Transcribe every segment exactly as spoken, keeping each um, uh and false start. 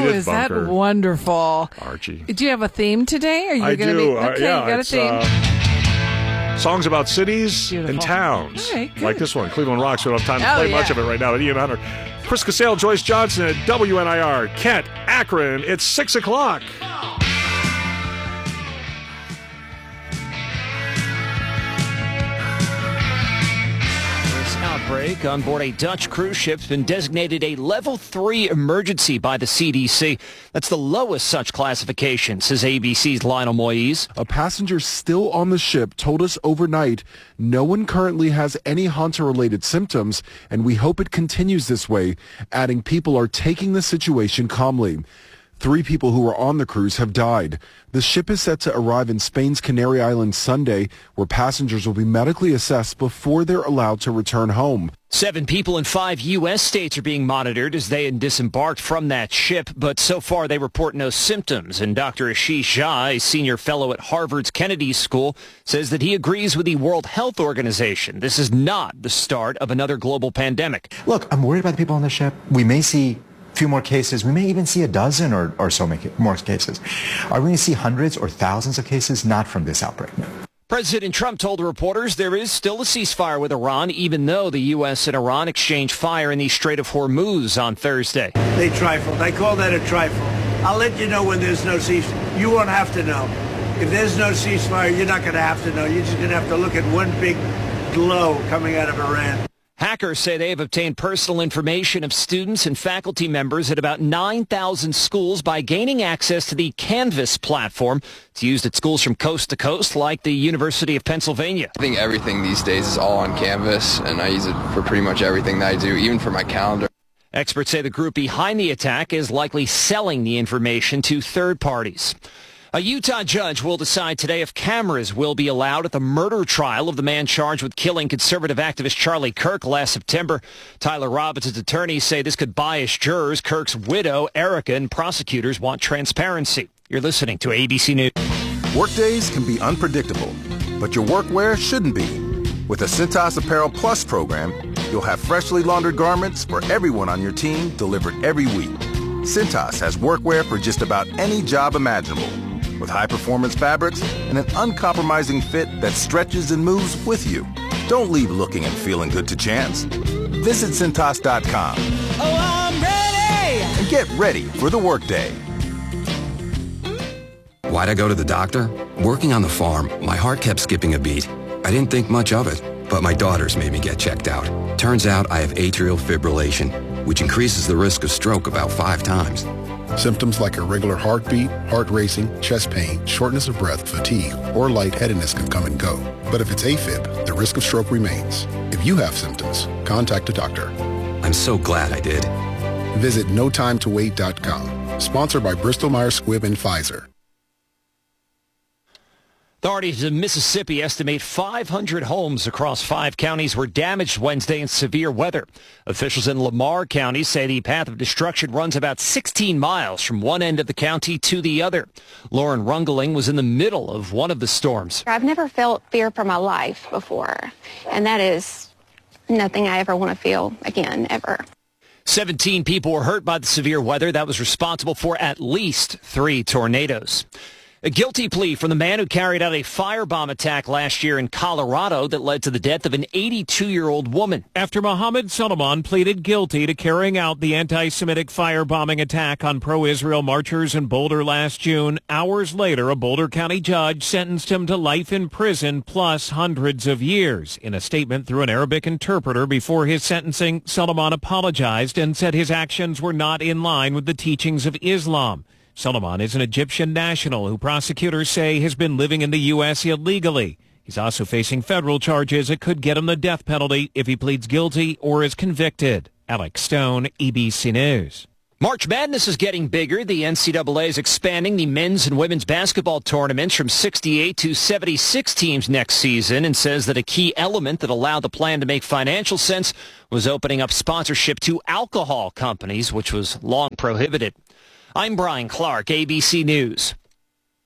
Edith is Bunker. that wonderful. Archie. Do you have a theme today? Are you I gonna do. Be, Uh, okay, yeah, you got a it's, theme. uh, songs about cities Beautiful. and towns. All right, good. Like this one, Cleveland Rocks. We don't have time to Oh, play yeah. much of it right now. Ian Hunter. Chris Casale, Joyce Johnson at W N I R, Kent, Akron. It's six o'clock. Outbreak on board a Dutch cruise ship has been designated a level three emergency by the C D C. That's the lowest such classification, says A B C's Lionel Moise. A passenger still on the ship told us overnight no one currently has any Hunter-related symptoms, and we hope it continues this way, adding people are taking the situation calmly. Three people who were on the cruise have died. The ship is set to arrive in Spain's Canary Islands Sunday, where passengers will be medically assessed before they're allowed to return home. Seven people in five U S states are being monitored as they disembarked from that ship, but so far they report no symptoms. And Doctor Ashish Jha, a senior fellow at Harvard's Kennedy School, says that he agrees with the World Health Organization. This is not the start of another global pandemic. Look, I'm worried about the people on the ship. We may see few more cases. We may even see a dozen or, or so more cases. Are we going to see hundreds or thousands of cases? Not from this outbreak. President Trump told reporters there is still a ceasefire with Iran, even though the U S and Iran exchanged fire in the Strait of Hormuz on Thursday. They trifled. I call that a trifle. I'll let you know when there's no ceasefire. You won't have to know. If there's no ceasefire, you're not going to have to know. You're just going to have to look at one big glow coming out of Iran. Hackers say they have obtained personal information of students and faculty members at about nine thousand schools by gaining access to the Canvas platform. It's used at schools from coast to coast, like the University of Pennsylvania. I think everything these days is all on Canvas, and I use it for pretty much everything that I do, even for my calendar. Experts say the group behind the attack is likely selling the information to third parties. A Utah judge will decide today if cameras will be allowed at the murder trial of the man charged with killing conservative activist Charlie Kirk last September. Tyler Robinson's attorneys say this could bias jurors. Kirk's widow, Erica, and prosecutors want transparency. You're listening to A B C News. Workdays can be unpredictable, but your workwear shouldn't be. With the Cintas Apparel Plus program, you'll have freshly laundered garments for everyone on your team delivered every week. Cintas has workwear for just about any job imaginable, with high-performance fabrics and an uncompromising fit that stretches and moves with you. Don't leave looking and feeling good to chance. Visit Cintas dot com. Oh, I'm ready! And get ready for the workday. Why'd I go to the doctor? Working on the farm, my heart kept skipping a beat. I didn't think much of it, but my daughters made me get checked out. Turns out I have atrial fibrillation, which increases the risk of stroke about five times. Symptoms like irregular heartbeat, heart racing, chest pain, shortness of breath, fatigue, or lightheadedness can come and go. But if it's AFib, the risk of stroke remains. If you have symptoms, contact a doctor. I'm so glad I did. Visit no time to wait dot com. Sponsored by Bristol Myers Squibb and Pfizer. Authorities in Mississippi estimate five hundred homes across five counties were damaged Wednesday in severe weather. Officials in Lamar County say the path of destruction runs about sixteen miles from one end of the county to the other. Lauren Rungling was in the middle of one of the storms. I've never felt fear for my life before, and that is nothing I ever want to feel again, ever. seventeen people were hurt by the severe weather that was responsible for at least three tornadoes. A guilty plea from the man who carried out a firebomb attack last year in Colorado that led to the death of an eighty-two-year-old woman. After Mohammed Solomon pleaded guilty to carrying out the anti-Semitic firebombing attack on pro-Israel marchers in Boulder last June, hours later, a Boulder County judge sentenced him to life in prison plus hundreds of years. In a statement through an Arabic interpreter before his sentencing, Solomon apologized and said his actions were not in line with the teachings of Islam. Solomon is an Egyptian national who prosecutors say has been living in the U S illegally. He's also facing federal charges that could get him the death penalty if he pleads guilty or is convicted. Alex Stone, A B C News. March Madness is getting bigger. The N C double A is expanding the men's and women's basketball tournaments from sixty-eight to seventy-six teams next season, and says that a key element that allowed the plan to make financial sense was opening up sponsorship to alcohol companies, which was long prohibited. I'm Brian Clark, A B C News.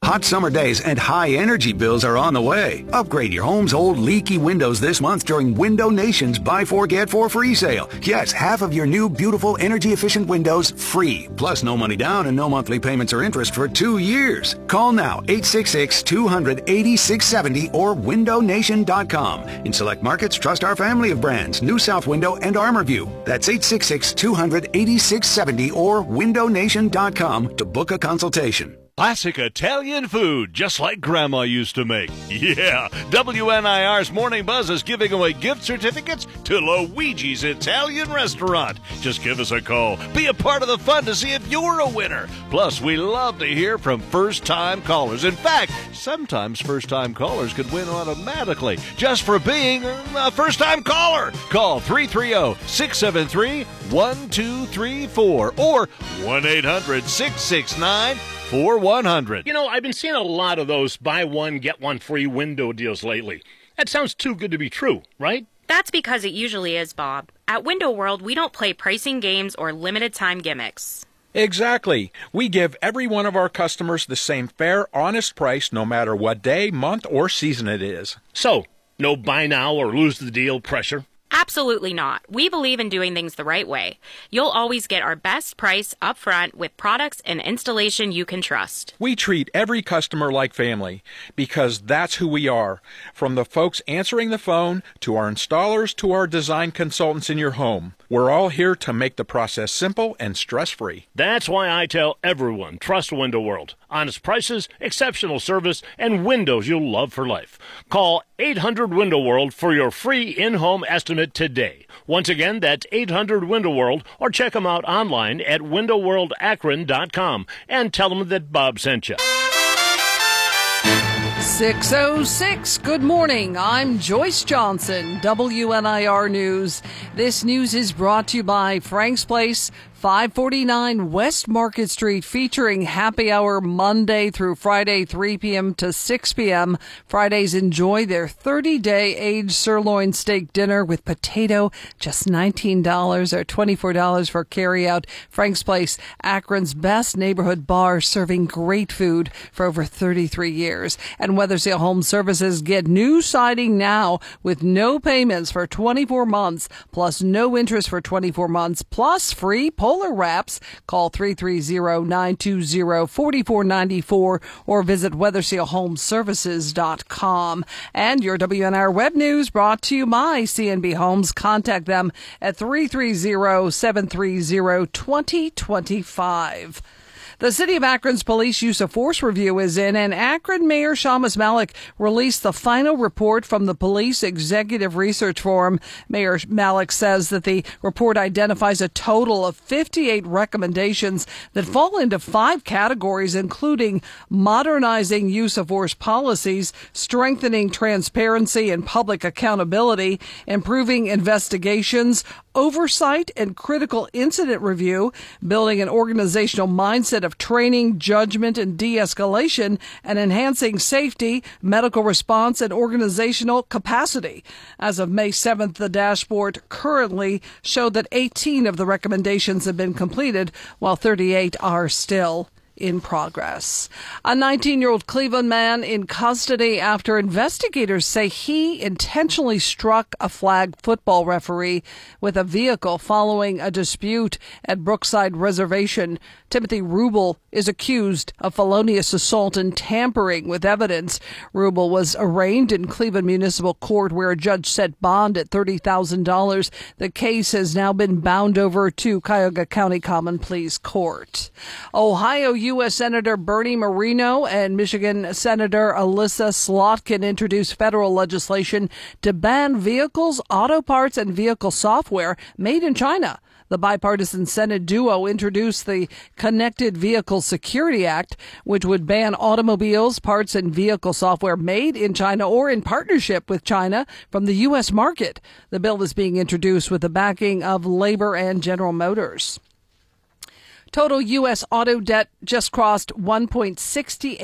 Hot summer days and high energy bills are on the way. Upgrade your home's old leaky windows this month during Window Nation's Buy Four Get Four free sale. Yes, half of your new beautiful energy efficient windows free. Plus no money down and no monthly payments or interest for two years. Call now eight six six, two hundred, eighty-six seventy or window nation dot com. In select markets, trust our family of brands, New South Window and ArmorView. That's eight six six, two hundred, eighty-six seventy or window nation dot com to book a consultation. Classic Italian food, just like Grandma used to make. Yeah, W N I R's Morning Buzz is giving away gift certificates to Luigi's Italian Restaurant. Just give us a call. Be a part of the fun to see if you're a winner. Plus, we love to hear from first-time callers. In fact, sometimes first-time callers could win automatically just for being a first-time caller. Call three three zero, six seven three, one two three four or one eight hundred, six six nine, four one hundred. You know, I've been seeing a lot of those buy one, get one free window deals lately. That sounds too good to be true, right? That's because it usually is, Bob. At Window World, we don't play pricing games or limited time gimmicks. Exactly. We give every one of our customers the same fair, honest price no matter what day, month, or season it is. So, no buy now or lose the deal pressure? Absolutely not. We believe in doing things the right way. You'll always get our best price up front with products and installation you can trust. We treat every customer like family because that's who we are. From the folks answering the phone to our installers to our design consultants in your home. We're all here to make the process simple and stress-free. That's why I tell everyone, trust Window World. Honest prices, exceptional service, and windows you'll love for life. Call eight hundred Window World for your free in-home estimate today. Once again, that's eight hundred Window World, or check them out online at window world akron dot com and tell them that Bob sent you. six oh six, good morning. I'm Joyce Johnson, W N I R News. This news is brought to you by Frank's Place, five forty-nine West Market Street, featuring happy hour Monday through Friday, three p.m. to six p.m. Fridays, enjoy their thirty-day aged sirloin steak dinner with potato, just nineteen dollars or twenty-four dollars for carryout. Frank's Place, Akron's best neighborhood bar, serving great food for over thirty-three years. And Weathersale Home Services, get new siding now with no payments for twenty-four months, plus no interest for twenty-four months, plus free Polar Wraps. Call three three zero, nine two zero, four four nine four or visit weathersale home services dot com. And your W N I R web news brought to you by C N B Homes. Contact them at three three zero, seven three zero, two zero two five. The City of Akron's police use of force review is in, and Akron Mayor Shamus Malik released the final report from the Police Executive Research Forum. Mayor Malik says that the report identifies a total of fifty-eight recommendations that fall into five categories, including modernizing use of force policies, strengthening transparency and public accountability, improving investigations, oversight and critical incident review, building an organizational mindset of training, judgment, and de-escalation, and enhancing safety, medical response, and organizational capacity. As of May seventh, the dashboard currently showed that eighteen of the recommendations have been completed, while thirty-eight are still in progress. A nineteen-year-old Cleveland man in custody after investigators say he intentionally struck a flag football referee with a vehicle following a dispute at Brookside Reservation. Timothy Rubel is accused of felonious assault and tampering with evidence. Rubel was arraigned in Cleveland Municipal Court, where a judge set bond at thirty thousand dollars. The case has now been bound over to Cuyahoga County Common Pleas Court. Ohio U S Senator Bernie Moreno and Michigan Senator Alyssa Slotkin introduced federal legislation to ban vehicles, auto parts, and vehicle software made in China. The bipartisan Senate duo introduced the Connected Vehicle Security Act, which would ban automobiles, parts, and vehicle software made in China or in partnership with China from the U S market. The bill is being introduced with the backing of Labor and General Motors. Total U S auto debt just crossed one point six eight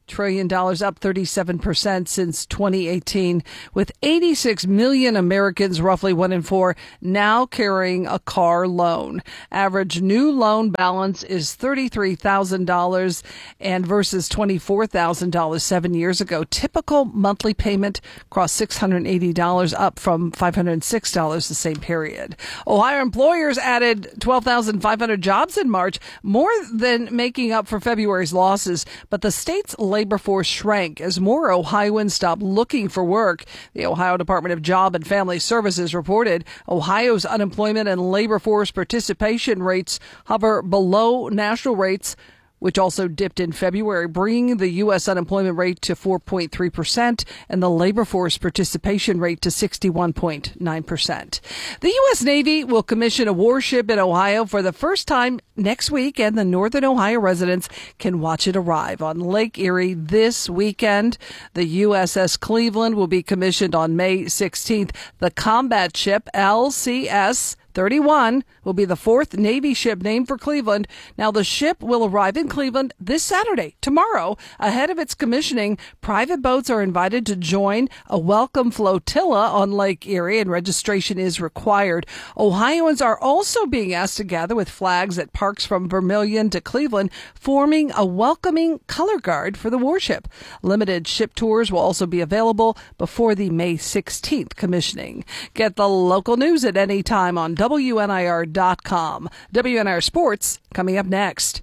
trillion dollars, up thirty-seven percent since twenty eighteen, with eighty-six million Americans, roughly one in four, now carrying a car loan. Average new loan balance is thirty-three thousand dollars and versus twenty-four thousand dollars seven years ago. Typical monthly payment crossed six hundred eighty dollars, up from five hundred six dollars the same period. Ohio employers added twelve thousand five hundred jobs in March, more than making up for February's losses, but the state's labor force shrank as more Ohioans stopped looking for work. The Ohio Department of Job and Family Services reported Ohio's unemployment and labor force participation rates hover below national rates, which also dipped in February, bringing the U S unemployment rate to four point three percent and the labor force participation rate to sixty-one point nine percent. The U S Navy will commission a warship in Ohio for the first time next week, and the Northern Ohio residents can watch it arrive on Lake Erie this weekend. The U S S Cleveland will be commissioned on May sixteenth. The combat ship L C S thirty-one will be the fourth Navy ship named for Cleveland. Now, the ship will arrive in Cleveland this Saturday, tomorrow. Ahead of its commissioning, private boats are invited to join a welcome flotilla on Lake Erie, and registration is required. Ohioans are also being asked to gather with flags at parks from Vermilion to Cleveland, forming a welcoming color guard for the warship. Limited ship tours will also be available before the May sixteenth commissioning. Get the local news at any time on W N I R dot com. W N I R Sports coming up next.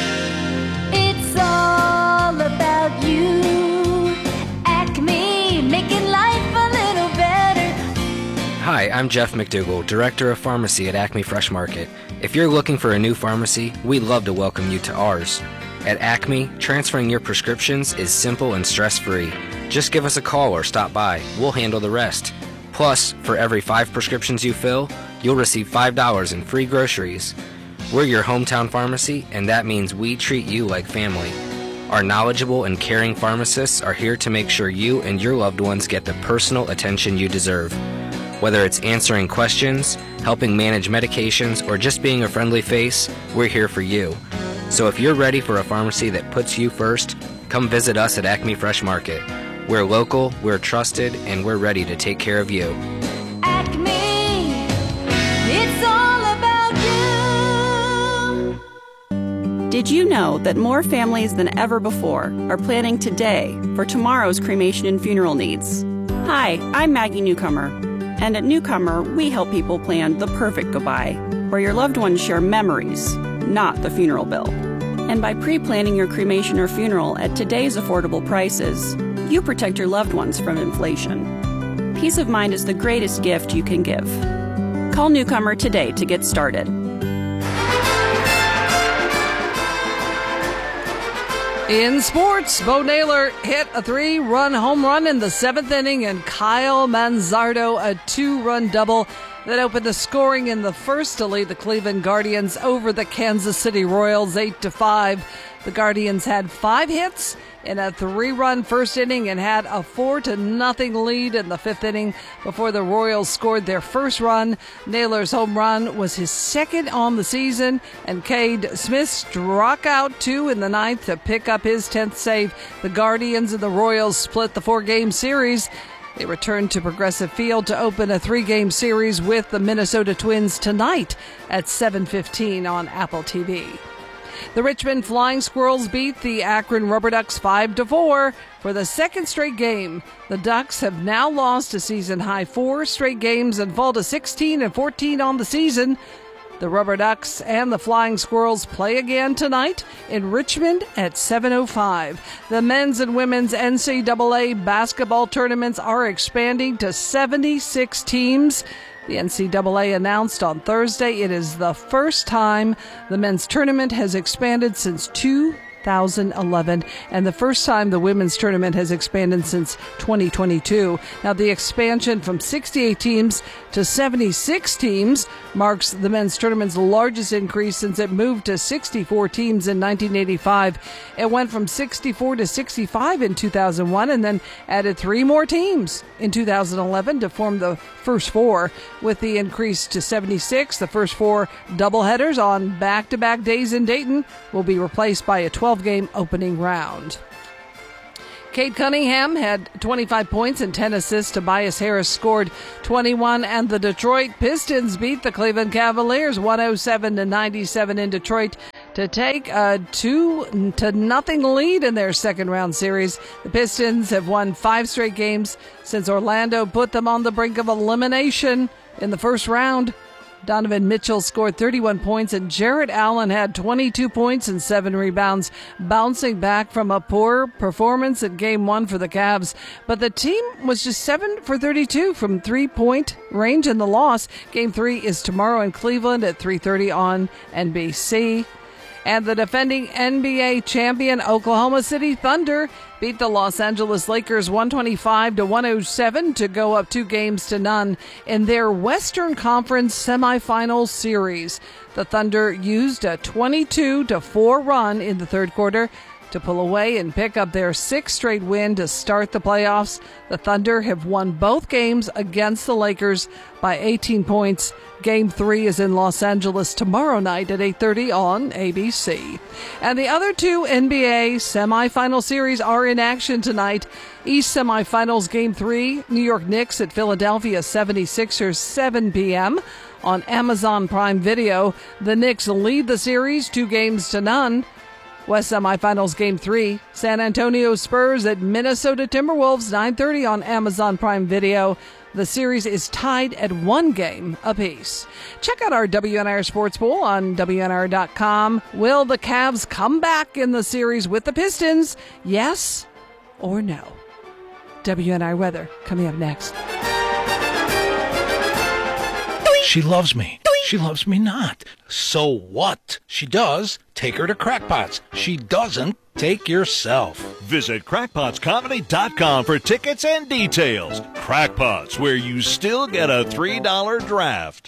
It's all about you. Acme, making life a little better. Hi, I'm Jeff McDougall, Director of Pharmacy at Acme Fresh Market. If you're looking for a new pharmacy, we'd love to welcome you to ours. At Acme, transferring your prescriptions is simple and stress-free. Just give us a call or stop by. We'll handle the rest. Plus, for every five prescriptions you fill, you'll receive five dollars in free groceries. We're your hometown pharmacy, and that means we treat you like family. Our knowledgeable and caring pharmacists are here to make sure you and your loved ones get the personal attention you deserve. Whether it's answering questions, helping manage medications, or just being a friendly face, we're here for you. So if you're ready for a pharmacy that puts you first, come visit us at Acme Fresh Market. We're local, we're trusted, and we're ready to take care of you. Acme, it's all about you. Did you know that more families than ever before are planning today for tomorrow's cremation and funeral needs? Hi, I'm Maggie Newcomer, and at Newcomer, we help people plan the perfect goodbye, where your loved ones share memories, not the funeral bill. And by pre-planning your cremation or funeral at today's affordable prices, you protect your loved ones from inflation. Peace of mind is the greatest gift you can give. Call Newcomer today to get started. In sports, Bo Naylor hit a three-run home run in the seventh inning, and Kyle Manzardo a two-run double that opened the scoring in the first to lead the Cleveland Guardians over the Kansas City Royals eight to five. The Guardians had five hits in a three-run first inning and had a four to nothing lead in the fifth inning before the Royals scored their first run. Naylor's home run was his second on the season, and Cade Smith struck out two in the ninth to pick up his tenth save. The Guardians and the Royals split the four-game series. They return to Progressive Field to open a three-game series with the Minnesota Twins tonight at seven fifteen on Apple T V. The Richmond Flying Squirrels beat the Akron Rubber Ducks five to four for the second straight game. The Ducks have now lost a season-high four straight games and fall to sixteen and fourteen on the season. The Rubber Ducks and the Flying Squirrels play again tonight in Richmond at seven oh five. The men's and women's N C double A basketball tournaments are expanding to seventy-six teams. The N C double A announced on Thursday it is the first time the men's tournament has expanded since two thousand eleven, and the first time the women's tournament has expanded since twenty twenty-two. Now, the expansion from sixty-eight teams to seventy-six teams marks the men's tournament's largest increase since it moved to sixty-four teams in nineteen eighty-five. It went from sixty-four to sixty-five in two thousand one and then added three more teams in two thousand eleven to form the first four. With the increase to seventy-six, the first four doubleheaders on back-to-back days in Dayton will be replaced by a twelve-game opening round. Kate Cunningham had twenty-five points and ten assists. Tobias Harris scored twenty-one, and the Detroit Pistons beat the Cleveland Cavaliers one oh seven to ninety-seven in Detroit to take a two to nothing lead in their second round series. The Pistons have won five straight games since Orlando put them on the brink of elimination in the first round. Donovan Mitchell scored thirty-one points, and Jarrett Allen had twenty-two points and seven rebounds, bouncing back from a poor performance at game one for the Cavs. But the team was just seven for thirty-two from three-point range in the loss. Game three is tomorrow in Cleveland at three thirty on N B C. And the defending N B A champion Oklahoma City Thunder beat the Los Angeles Lakers one twenty-five to one oh seven to go up two games to none in their Western Conference semifinal series. The Thunder used a twenty-two to four run in the third quarter to pull away and pick up their sixth straight win to start the playoffs. The Thunder have won both games against the Lakers by eighteen points. Game three is in Los Angeles tomorrow night at eight thirty on A B C. And the other two N B A semifinal series are in action tonight. East semifinals game three, New York Knicks at Philadelphia seventy-sixers, seven p.m. on Amazon Prime Video. The Knicks lead the series two games to none. West semifinals game three, San Antonio Spurs at Minnesota Timberwolves, nine thirty on Amazon Prime Video. The series is tied at one game apiece. Check out our W N I R Sports Poll on W N I R dot com. Will the Cavs come back in the series with the Pistons? Yes or no? W N I R weather coming up next. She loves me. She loves me not. So what? She does. Take her to Crackpots. She doesn't. Take yourself. Visit crackpots comedy dot com for tickets and details. Crackpots, where you still get a three dollar draft.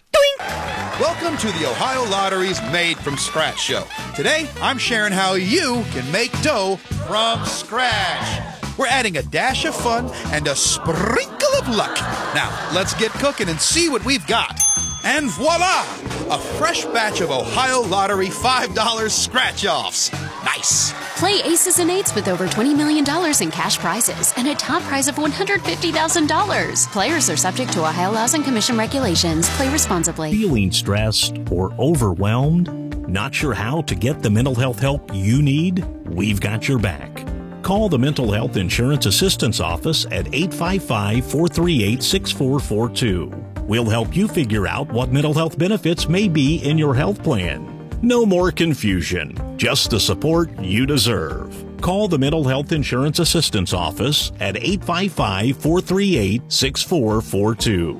Welcome to the Ohio Lottery's Made from Scratch show. Today, I'm sharing how you can make dough from scratch. We're adding a dash of fun and a sprinkle of luck. Now, let's get cooking and see what we've got. And voila! A fresh batch of Ohio Lottery five dollar scratch-offs. Nice. Play aces and eights with over twenty million dollars in cash prizes and a top prize of one hundred fifty thousand dollars. Players are subject to Ohio laws and commission regulations. Play responsibly. Feeling stressed or overwhelmed? Not sure how to get the mental health help you need? We've got your back. Call the Mental Health Insurance Assistance Office at eight five five, four three eight, six four four two. We'll help you figure out what mental health benefits may be in your health plan. No more confusion, just the support you deserve. Call the Mental Health Insurance Assistance Office at eight five five, four three eight, six four four two.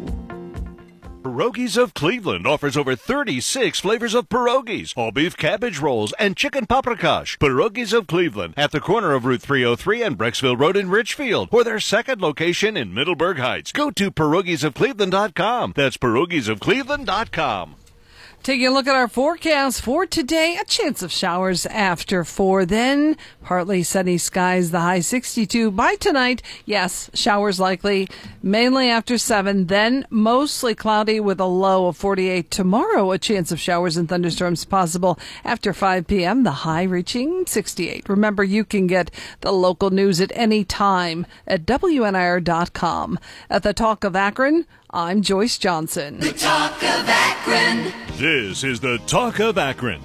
Pierogies of Cleveland offers over thirty-six flavors of pierogies, all beef cabbage rolls, and chicken paprikash. Pierogies of Cleveland at the corner of Route three oh three and Brecksville Road in Richfield, or their second location in Middleburg Heights. Go to pierogies of cleveland dot com. That's pierogies of cleveland dot com. Taking a look at our forecast for today, a chance of showers after four. Then partly sunny skies, the high sixty-two. By tonight, yes, showers likely, mainly after seven. Then mostly cloudy with a low of forty-eight. Tomorrow, a chance of showers and thunderstorms possible after five p.m., the high reaching sixty-eight. Remember, you can get the local news at any time at W N I R dot com. At the Talk of Akron, I'm Joyce Johnson. The Talk of Akron. This is the Talk of Akron,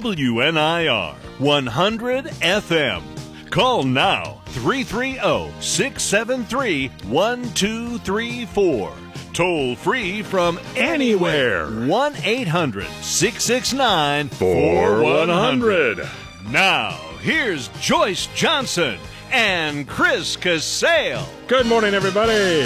W N I R one hundred F M. Call now, three three zero, six seven three, one two three four. Toll free from anywhere, one eight hundred, six six nine, four one zero zero. Now, here's Joyce Johnson and Chris Casale. Good morning, everybody.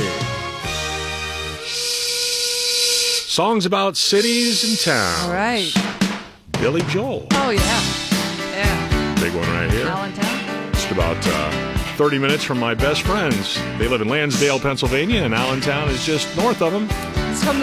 Songs about cities and towns. All right. Billy Joel. Oh, yeah. Yeah. Big one right here. Allentown. Just about uh, thirty minutes from my best friends. They live in Lansdale, Pennsylvania, and Allentown is just north of them. It's from